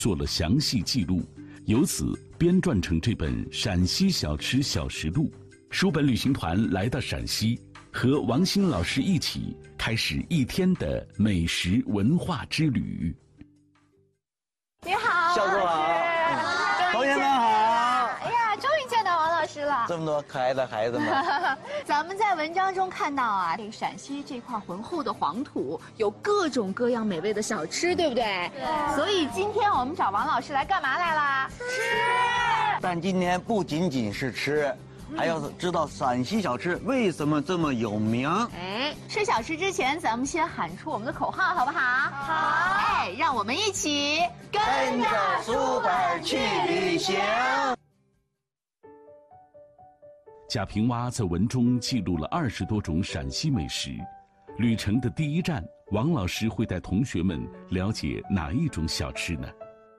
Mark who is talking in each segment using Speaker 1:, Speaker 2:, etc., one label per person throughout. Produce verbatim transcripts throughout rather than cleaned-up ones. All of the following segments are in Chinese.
Speaker 1: 做了详细记录，由此编撰成这本《陕西小吃小食录》。书本旅行团来到陕西，和王鑫老师一起开始一天的美食文化之旅。
Speaker 2: 你好，
Speaker 3: 校长好，同学们好。
Speaker 2: 哎呀，终于见到王老师了。
Speaker 3: 这么多可爱的孩子们。
Speaker 2: 咱们在文章中看到啊，这个陕西这块浑厚的黄土有各种各样美味的小吃，对不对？对。所以今天我们找王老师来干嘛来啦？吃。
Speaker 3: 但今天不仅仅是吃。还要知道陕西小吃为什么这么有名？
Speaker 2: 哎，吃小吃之前，咱们先喊出我们的口号，好不好？好。哎，让我们一起
Speaker 3: 跟着书本去旅行。
Speaker 1: 贾平凹在文中记录了二十多种陕西美食。旅程的第一站，王老师会带同学们了解哪一种小吃呢？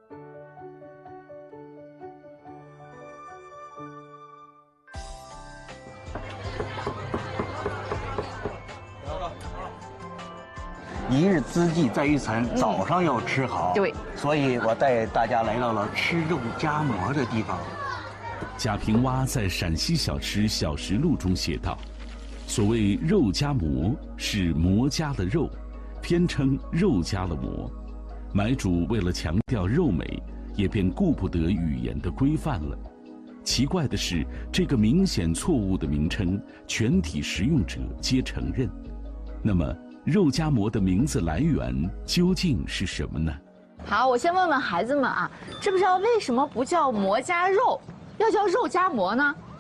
Speaker 3: 一日之计在于晨，早上要吃好。
Speaker 2: 对，
Speaker 3: 所以我带大家来到了吃肉夹馍的地方。
Speaker 1: 贾平凹在《陕西小吃小食录》中写道：“所谓肉夹馍，是馍夹了肉，偏称肉夹了馍。买主为了强调肉美，也便顾不得语言的规范了。奇怪的是，这个明显错误的名称，全体食用者皆承认。那么，肉夹馍的名字来源究竟是什么呢？
Speaker 2: 好，我先问问孩子们啊，知不知道为什么不叫馍夹肉，要叫肉夹馍呢？